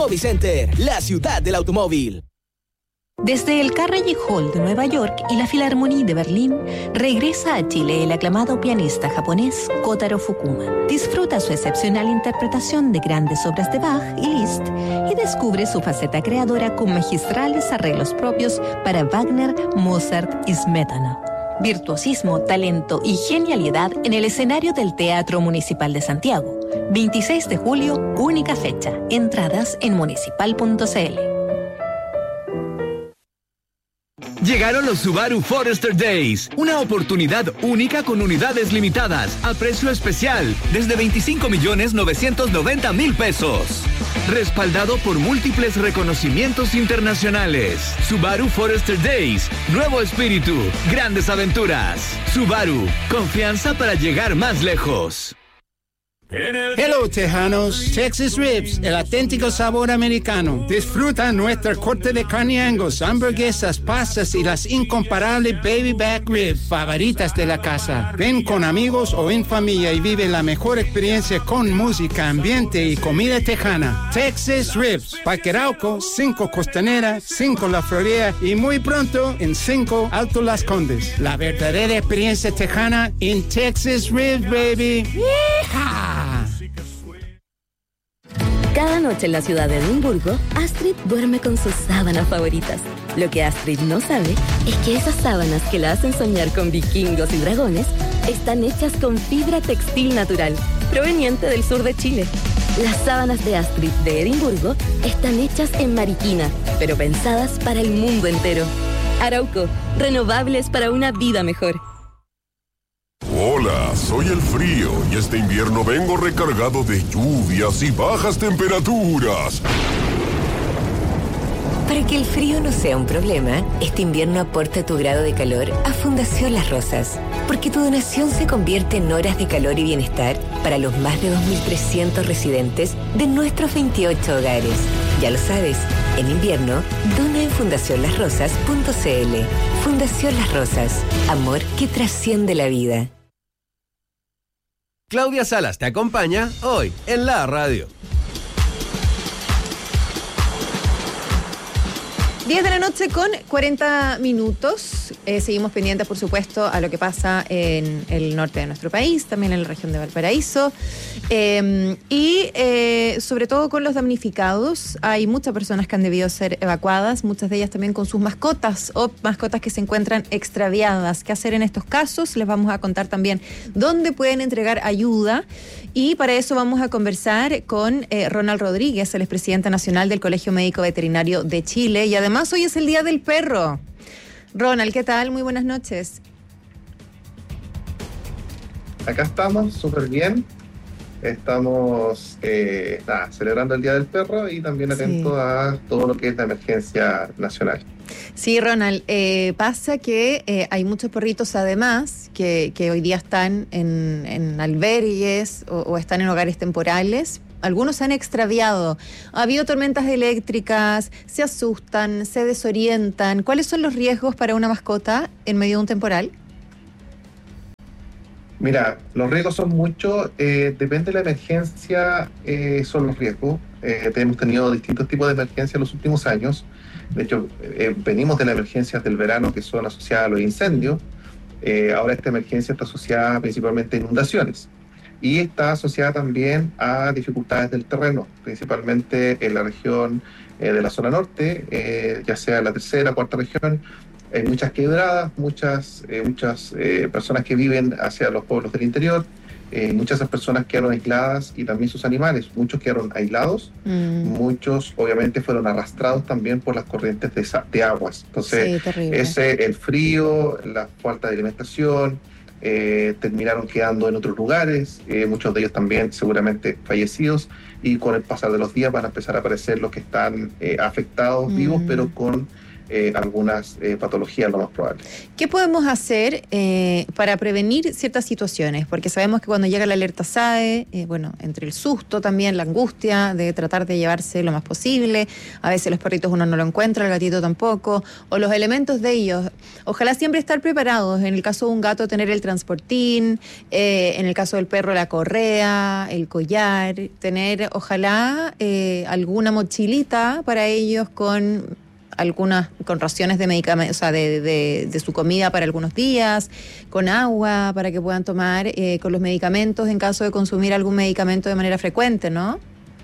Movicenter, la ciudad del automóvil. Desde el Carnegie Hall de Nueva York y la Philharmonie de Berlín, regresa a Chile el aclamado pianista japonés Kotaro Fukuma. Disfruta su excepcional interpretación de grandes obras de Bach y Liszt y descubre su faceta creadora con magistrales arreglos propios para Wagner, Mozart y Smetana. Virtuosismo, talento y genialidad en el escenario del Teatro Municipal de Santiago. 26 de julio, única fecha. Entradas en municipal.cl. Llegaron los Subaru Forester Days, una oportunidad única con unidades limitadas a precio especial desde 25.990.000 pesos. Respaldado por múltiples reconocimientos internacionales. Subaru Forester Days, nuevo espíritu, grandes aventuras. Subaru, confianza para llegar más lejos. Hello, tejanos. Texas Ribs, el auténtico sabor americano. Disfruta nuestra corte de carne Angus, hamburguesas, pastas y las incomparables baby back ribs favoritas de la casa. Ven con amigos o en familia y vive la mejor experiencia con música, ambiente y comida tejana. Texas Ribs, Parque Arauco, 5 Costanera, 5 La Florida y muy pronto en 5 Alto Las Condes. La verdadera experiencia tejana en Texas Ribs, baby. ¡Yeehaw! Cada noche en la ciudad de Edimburgo, Astrid duerme con sus sábanas favoritas. Lo que Astrid no sabe es que esas sábanas que la hacen soñar con vikingos y dragones están hechas con fibra textil natural, proveniente del sur de Chile. Las sábanas de Astrid de Edimburgo están hechas en Mariquina, pero pensadas para el mundo entero. Arauco, renovables para una vida mejor. Hola, soy el frío y este invierno vengo recargado de lluvias y bajas temperaturas. Para que el frío no sea un problema, este invierno aporta tu grado de calor a Fundación Las Rosas, porque tu donación se convierte en horas de calor y bienestar para los más de 2.300 residentes de nuestros 28 hogares. Ya lo sabes, en invierno, dona en fundacionlasrosas.cl. Fundación Las Rosas, amor que trasciende la vida. Claudia Salas te acompaña hoy en la radio. 10 de la noche con 40 minutos. Seguimos pendientes, por supuesto, a lo que pasa en el norte de nuestro país, también en la región de Valparaíso. Sobre todo con los damnificados. Hay muchas personas que han debido ser evacuadas, muchas de ellas también con sus mascotas o mascotas que se encuentran extraviadas. ¿Qué hacer en estos casos? Les vamos a contar también dónde pueden entregar ayuda. Y para eso vamos a conversar con Ronald Rodríguez, el expresidente nacional del Colegio Médico Veterinario de Chile. Y además hoy es el Día del Perro. Ronald, ¿qué tal? Muy buenas noches. Acá estamos, súper bien. Estamos celebrando el Día del Perro y también atentos a todo lo que es la emergencia nacional. Sí, Ronald, pasa que hay muchos perritos además que hoy día están en albergues o están en hogares temporales. Algunos se han extraviado. Ha habido tormentas eléctricas, se asustan, se desorientan. ¿Cuáles son los riesgos para una mascota en medio de un temporal? Mira, los riesgos son muchos. Depende de la emergencia, son los riesgos. Hemos tenido distintos tipos de emergencias en los últimos años. De hecho, venimos de las emergencias del verano que son asociadas a los incendios. Ahora esta emergencia está asociada principalmente a inundaciones. Y está asociada también a dificultades del terreno, principalmente en la región de la zona norte, ya sea la tercera, cuarta región. Hay muchas quebradas, muchas personas que viven hacia los pueblos del interior. Muchas de esas personas quedaron aisladas y también sus animales. Muchos quedaron aislados, muchos obviamente fueron arrastrados también por las corrientes de aguas. Entonces, el frío, la falta de alimentación, terminaron quedando en otros lugares, muchos de ellos también seguramente fallecidos, y con el pasar de los días van a empezar a aparecer los que están afectados, vivos, pero con algunas patologías, lo más probable. ¿Qué podemos hacer para prevenir ciertas situaciones? Porque sabemos que cuando llega la alerta SAE, entre el susto también, la angustia de tratar de llevarse lo más posible, a veces los perritos uno no lo encuentra, el gatito tampoco, o los elementos de ellos. Ojalá siempre estar preparados. En el caso de un gato, tener el transportín, en el caso del perro, la correa, el collar, tener, ojalá, alguna mochilita para ellos con raciones de medicamentos, o sea, de su comida para algunos días, con agua para que puedan tomar, con los medicamentos en caso de consumir algún medicamento de manera frecuente, ¿no?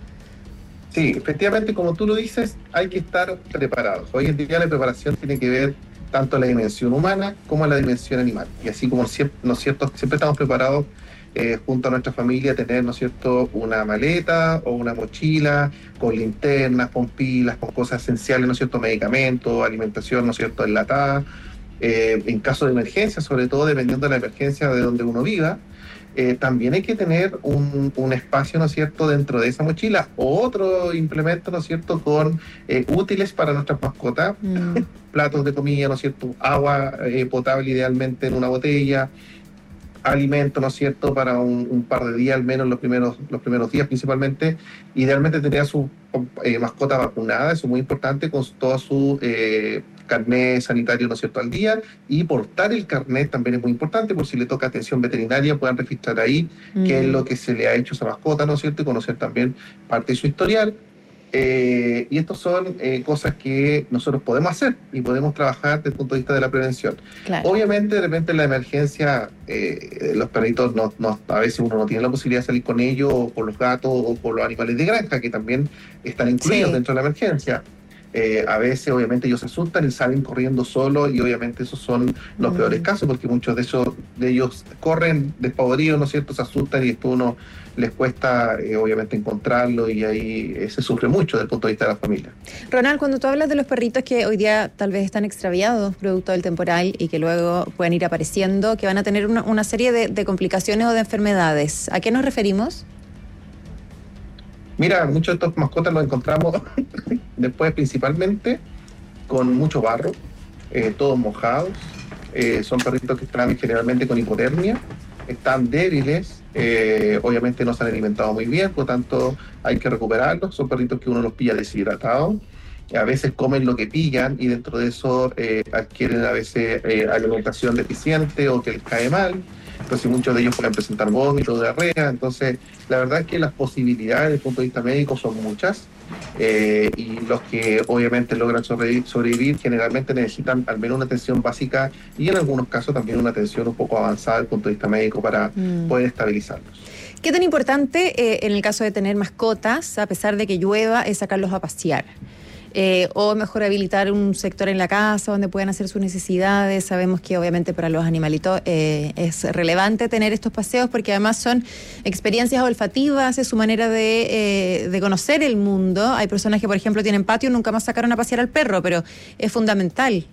Sí, efectivamente, como tú lo dices, hay que estar preparados. Hoy en día la preparación tiene que ver tanto la dimensión humana como la dimensión animal. Y así como siempre, ¿no es cierto?, siempre estamos preparados junto a nuestra familia, tener, ¿no es cierto?, una maleta o una mochila con linternas, con pilas, con cosas esenciales, ¿no es cierto?, medicamentos, alimentación, ¿no es cierto?, enlatada. En caso de emergencia, sobre todo dependiendo de la emergencia de donde uno viva, también hay que tener un espacio, ¿no es cierto?, dentro de esa mochila, o otro implemento, ¿no es cierto?, con útiles para nuestras mascotas, platos de comida, ¿no es cierto?, agua potable idealmente en una botella, alimento, ¿no es cierto?, para un par de días, al menos los primeros días principalmente. Idealmente tener a su mascota vacunada, eso es muy importante, con todo su carnet sanitario, ¿no es cierto?, al día, y portar el carnet también es muy importante, por si le toca atención veterinaria, puedan registrar ahí qué es lo que se le ha hecho a esa mascota, ¿no es cierto?, y conocer también parte de su historial. Y estas son cosas que nosotros podemos hacer y podemos trabajar desde el punto de vista de la prevención. Claro. Obviamente, de repente en la emergencia, los perritos, a veces uno no tiene la posibilidad de salir con ellos, o con los gatos, o con los animales de granja, que también están incluidos dentro de la emergencia. A veces, obviamente, ellos se asustan y salen corriendo solos, y obviamente esos son los peores casos, porque muchos de ellos corren despavoridos, ¿no es cierto?, se asustan y después uno les cuesta, obviamente, encontrarlo, y ahí se sufre mucho desde el punto de vista de la familia. Ronald, cuando tú hablas de los perritos que hoy día tal vez están extraviados producto del temporal y que luego pueden ir apareciendo, que van a tener una serie de complicaciones o de enfermedades, ¿a qué nos referimos? Mira, muchos de estos mascotas los encontramos después principalmente con mucho barro, todos mojados. Son perritos que están generalmente con hipotermia, están débiles, obviamente no se han alimentado muy bien, por lo tanto hay que recuperarlos. Son perritos que uno los pilla deshidratados, a veces comen lo que pillan, y dentro de eso adquieren a veces alimentación deficiente o que les cae mal. Entonces muchos de ellos pueden presentar vómitos, diarrea. Entonces la verdad es que las posibilidades desde el punto de vista médico son muchas, y los que obviamente logran sobrevivir generalmente necesitan al menos una atención básica, y en algunos casos también una atención un poco avanzada desde el punto de vista médico para poder estabilizarlos. ¿Qué tan importante en el caso de tener mascotas, a pesar de que llueva, es sacarlos a pasear? O mejor habilitar un sector en la casa donde puedan hacer sus necesidades. Sabemos que obviamente para los animalitos es relevante tener estos paseos, porque además son experiencias olfativas, es su manera de conocer el mundo. Hay personas que, por ejemplo, tienen patio, nunca más sacaron a pasear al perro, pero es fundamental.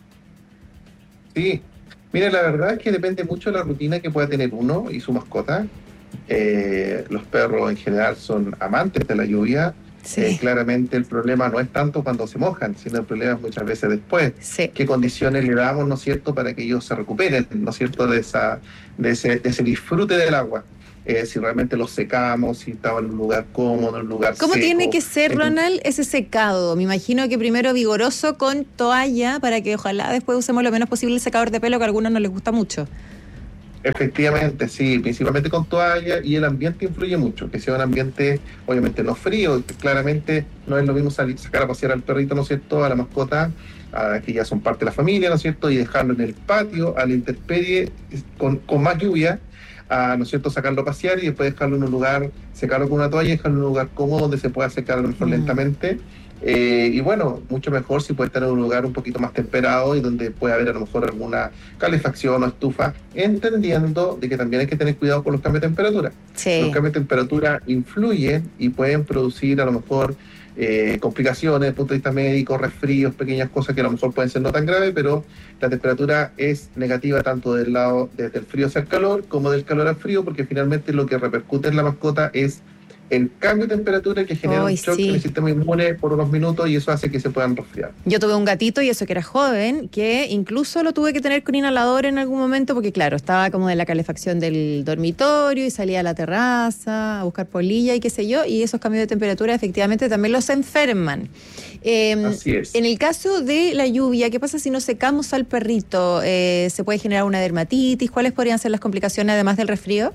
Sí, mira, la verdad es que depende mucho de la rutina que pueda tener uno y su mascota. Los perros en general son amantes de la lluvia. Sí. Claramente el problema no es tanto cuando se mojan, sino el problema es muchas veces después. Sí. ¿Qué condiciones le damos, ¿no es cierto?, para que ellos se recuperen, ¿no es cierto?, de ese disfrute del agua. Si realmente los secamos, si estaba en un lugar cómodo, en un lugar ¿Cómo seco. Tiene que ser, Ronald, ese secado? Me imagino que primero vigoroso con toalla, para que ojalá después usemos lo menos posible el secador de pelo, que a algunos no les gusta mucho. Efectivamente, sí, principalmente con toalla, y el ambiente influye mucho, que sea un ambiente obviamente no frío. Claramente no es lo mismo sacar a pasear al perrito, ¿no es cierto?, a la mascota, que ya son parte de la familia, ¿no es cierto?, y dejarlo en el patio a la intemperie con más lluvia, ¿no es cierto?, sacarlo a pasear y después dejarlo en un lugar, secarlo con una toalla y dejarlo en un lugar cómodo donde se pueda secar a lo mejor lentamente. Y bueno, mucho mejor si puede estar en un lugar un poquito más temperado y donde puede haber a lo mejor alguna calefacción o estufa, entendiendo de que también hay que tener cuidado con los cambios de temperatura. Sí. Los cambios de temperatura influyen y pueden producir a lo mejor complicaciones desde el punto de vista médico, resfríos, pequeñas cosas que a lo mejor pueden ser no tan graves, pero la temperatura es negativa tanto del lado desde el frío hacia el calor como del calor al frío, porque finalmente lo que repercute en la mascota es el cambio de temperatura que genera un shock en el sistema inmune por unos minutos y eso hace que se puedan resfriar. Yo tuve un gatito y eso que era joven, que incluso lo tuve que tener con inhalador en algún momento porque claro, estaba como de la calefacción del dormitorio y salía a la terraza a buscar polilla y qué sé yo, y esos cambios de temperatura efectivamente también los enferman. Así es. En el caso de la lluvia, ¿qué pasa si nos secamos al perrito? ¿Se puede generar una dermatitis? ¿Cuáles podrían ser las complicaciones además del resfrío?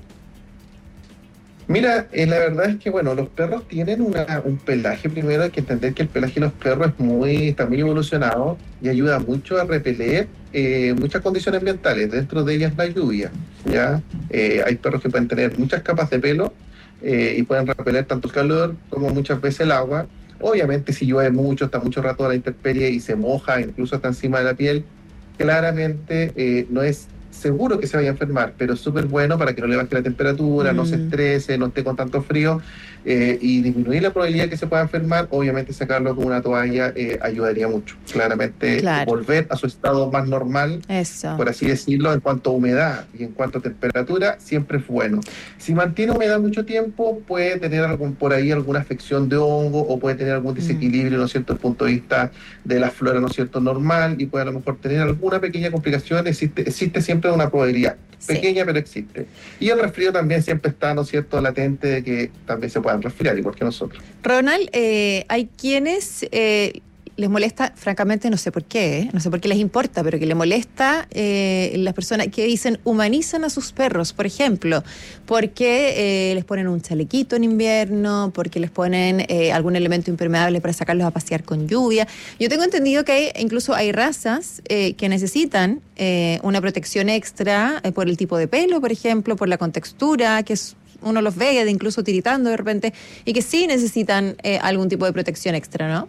Mira, la verdad es que, bueno, los perros tienen un pelaje, primero hay que entender que el pelaje de los perros está muy evolucionado y ayuda mucho a repeler muchas condiciones ambientales, dentro de ellas la lluvia, ¿ya? Hay perros que pueden tener muchas capas de pelo y pueden repeler tanto el calor como muchas veces el agua. Obviamente si llueve mucho, está mucho rato a la intemperie y se moja, incluso hasta encima de la piel, claramente no es seguro que se vaya a enfermar, pero es súper bueno para que no le baje la temperatura, no se estrese, no esté con tanto frío y disminuir la probabilidad de que se pueda enfermar. Obviamente sacarlo con una toalla ayudaría mucho. Claramente volver a su estado más normal, por así decirlo, en cuanto a humedad y en cuanto a temperatura, siempre es bueno. Si mantiene humedad mucho tiempo, puede tener por ahí alguna afección de hongo o puede tener algún desequilibrio, ¿no es cierto?, desde el punto de vista de la flora, ¿no es cierto?, normal, y puede a lo mejor tener alguna pequeña complicación. Existe siempre una probabilidad pequeña, pero existe. Y el resfrío también siempre está, ¿no es cierto?, latente de que también se puedan resfriar, igual que nosotros. Ronald, hay quienes les molesta, francamente no sé por qué les importa, pero que les molesta las personas que dicen humanizan a sus perros, por ejemplo, porque les ponen un chalequito en invierno, porque les ponen algún elemento impermeable para sacarlos a pasear con lluvia. Yo tengo entendido que incluso hay razas que necesitan una protección extra por el tipo de pelo, por ejemplo, por la contextura, que uno los ve incluso tiritando de repente, y que sí necesitan algún tipo de protección extra, ¿no?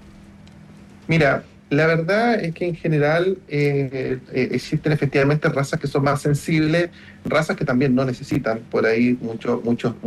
Mira, la verdad es que en general existen efectivamente razas que son más sensibles, razas que también no necesitan por ahí mucho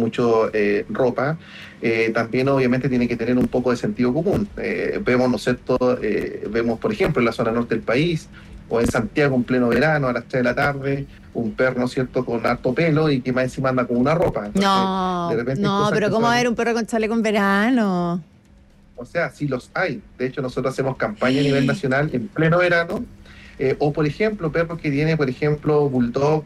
ropa. También obviamente tiene que tener un poco de sentido común. Vemos, ¿no es cierto?, vemos por ejemplo en la zona norte del país o en Santiago en pleno verano a las 3 de la tarde, un perro, ¿no es cierto?, con harto pelo y que más encima anda con una ropa. Entonces, pero ¿cómo va a haber un perro con chaleco en verano? O sea, sí los hay. De hecho, nosotros hacemos campaña a nivel nacional en pleno verano. O, por ejemplo, perros que tienen, por ejemplo, bulldog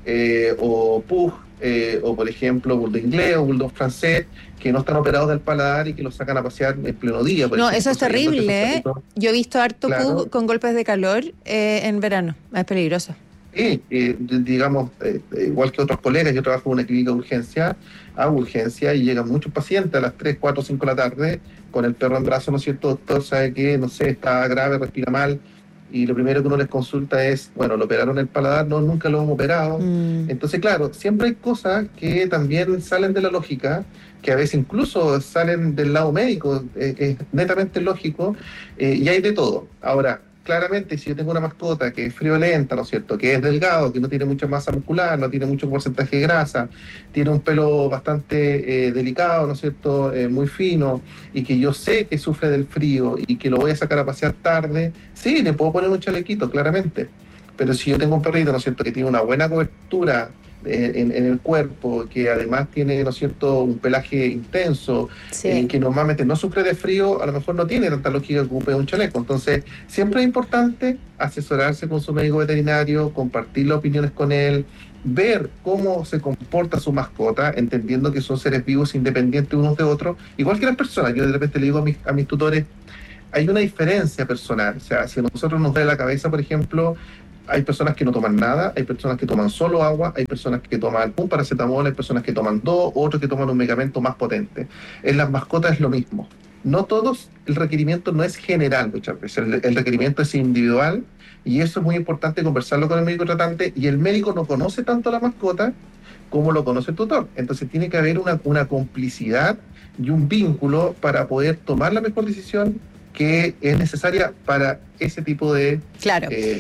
o pug, o, por ejemplo, bulldog inglés o bulldog francés, que no están operados del paladar y que los sacan a pasear en pleno día. No, eso es terrible, ¿eh? Yo he visto harto pug con golpes de calor en verano. Es peligroso. Sí, digamos, igual que otros colegas, yo trabajo en una clínica de urgencia, hago urgencia y llegan muchos pacientes a las 3, 4, 5 de la tarde con el perro en brazos, ¿no es cierto? Doctor, sabe que, no sé, está grave, respira mal, y lo primero que uno les consulta es, bueno, ¿lo operaron el paladar? No, nunca lo hemos operado. Entonces, claro, siempre hay cosas que también salen de la lógica, que a veces incluso salen del lado médico, es netamente lógico, y hay de todo. Ahora, claramente, si yo tengo una mascota que es friolenta, ¿no es cierto?, que es delgado, que no tiene mucha masa muscular, no tiene mucho porcentaje de grasa, tiene un pelo bastante delicado, ¿no es cierto?, muy fino, y que yo sé que sufre del frío y que lo voy a sacar a pasear tarde, sí, le puedo poner un chalequito, claramente. Pero si yo tengo un perrito, ¿no es cierto?, que tiene una buena cobertura en el cuerpo, que además tiene, ¿no es cierto?, un pelaje intenso, que normalmente no sufre de frío, a lo mejor no tiene tanta lógica que ocupe un chaleco. Entonces, siempre es importante asesorarse con su médico veterinario, compartir las opiniones con él, ver cómo se comporta su mascota, entendiendo que son seres vivos independientes unos de otros, igual que las personas. Yo de repente le digo a mis tutores, hay una diferencia personal. O sea, si a nosotros nos duele la cabeza, por ejemplo, hay personas que no toman nada, hay personas que toman solo agua, hay personas que toman un paracetamol, hay personas que toman 2, otros que toman un medicamento más potente. En las mascotas es lo mismo. No todos, el requerimiento no es general muchas veces, el requerimiento es individual y eso es muy importante conversarlo con el médico tratante, y el médico no conoce tanto a la mascota como lo conoce el tutor. Entonces tiene que haber una complicidad y un vínculo para poder tomar la mejor decisión que es necesaria para ese tipo de